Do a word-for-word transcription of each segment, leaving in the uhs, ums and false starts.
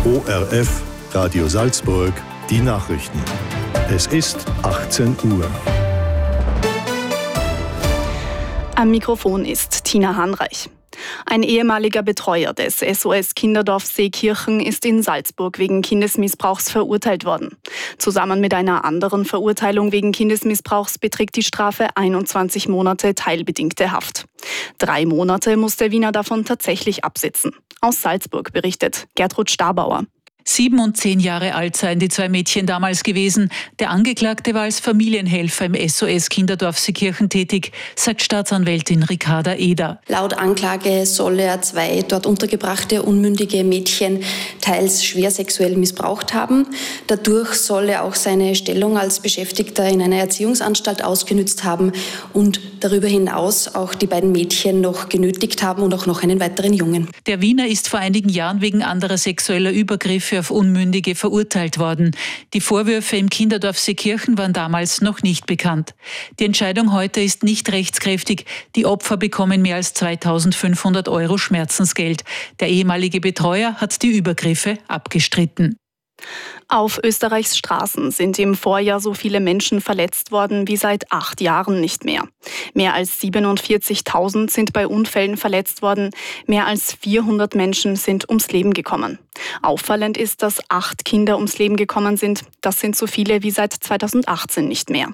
O R F, Radio Salzburg, die Nachrichten. Es ist achtzehn Uhr. Am Mikrofon ist Tina Hanreich. Ein ehemaliger Betreuer des S O S Kinderdorf Seekirchen ist in Salzburg wegen Kindesmissbrauchs verurteilt worden. Zusammen mit einer anderen Verurteilung wegen Kindesmissbrauchs beträgt die Strafe einundzwanzig Monate teilbedingte Haft. Drei Monate muss der Wiener davon tatsächlich absitzen. Aus Salzburg berichtet Gertrud Stabauer. Sieben und zehn Jahre alt seien die zwei Mädchen damals gewesen. Der Angeklagte war als Familienhelfer im S O S Kinderdorf Seekirchen tätig, sagt Staatsanwältin Ricarda Eder. Laut Anklage soll er zwei dort untergebrachte unmündige Mädchen teils schwer sexuell missbraucht haben. Dadurch soll er auch seine Stellung als Beschäftigter in einer Erziehungsanstalt ausgenützt haben und darüber hinaus auch die beiden Mädchen noch genötigt haben und auch noch einen weiteren Jungen. Der Wiener ist vor einigen Jahren wegen anderer sexueller Übergriffe auf Unmündige verurteilt worden. Die Vorwürfe im Kinderdorf Seekirchen waren damals noch nicht bekannt. Die Entscheidung heute ist nicht rechtskräftig. Die Opfer bekommen mehr als zweitausendfünfhundert Euro Schmerzensgeld. Der ehemalige Betreuer hat die Übergriffe abgestritten. Auf Österreichs Straßen sind im Vorjahr so viele Menschen verletzt worden wie seit acht Jahren nicht mehr. Mehr als siebenundvierzigtausend sind bei Unfällen verletzt worden. Mehr als vierhundert Menschen sind ums Leben gekommen. Auffallend ist, dass acht Kinder ums Leben gekommen sind. Das sind so viele wie seit zweitausendachtzehn nicht mehr.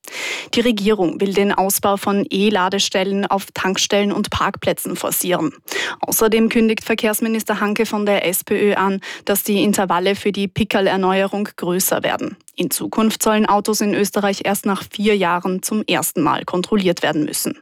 Die Regierung will den Ausbau von E-Ladestellen auf Tankstellen und Parkplätzen forcieren. Außerdem kündigt Verkehrsminister Hanke von der SPÖ an, dass die Intervalle für die Pickerl-Erneuerung größer werden. In Zukunft sollen Autos in Österreich erst nach vier Jahren zum ersten Mal kontrolliert werden müssen.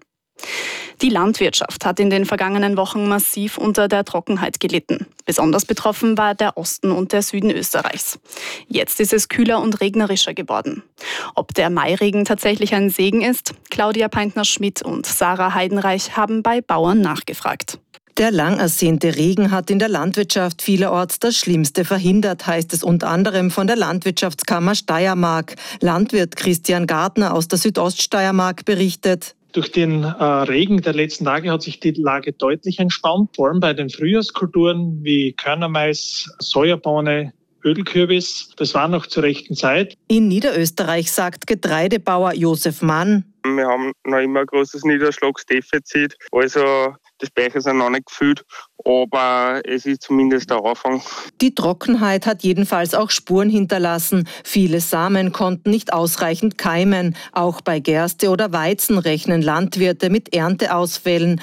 Die Landwirtschaft hat in den vergangenen Wochen massiv unter der Trockenheit gelitten. Besonders betroffen war der Osten und der Süden Österreichs. Jetzt ist es kühler und regnerischer geworden. Ob der Mairegen tatsächlich ein Segen ist? Claudia Peintner-Schmidt und Sarah Heidenreich haben bei Bauern nachgefragt. Der lang ersehnte Regen hat in der Landwirtschaft vielerorts das Schlimmste verhindert, heißt es unter anderem von der Landwirtschaftskammer Steiermark. Landwirt Christian Gartner aus der Südoststeiermark berichtet. Durch den äh, Regen der letzten Tage hat sich die Lage deutlich entspannt, vor allem bei den Frühjahrskulturen wie Körnermais, Sojabohne, Ödelkürbis. Das war noch zur rechten Zeit. In Niederösterreich sagt Getreidebauer Josef Mann: Wir haben noch immer ein großes Niederschlagsdefizit, also die Speicher sind noch nicht gefüllt, aber es ist zumindest der Anfang. Die Trockenheit hat jedenfalls auch Spuren hinterlassen. Viele Samen konnten nicht ausreichend keimen. Auch bei Gerste oder Weizen rechnen Landwirte mit Ernteausfällen.